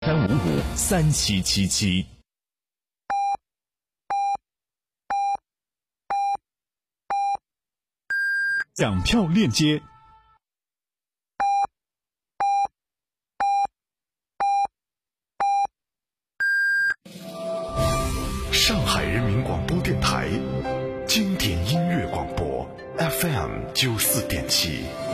03553777。抢票链接。 上海人民广播电台经典音乐广播 FM 94.7。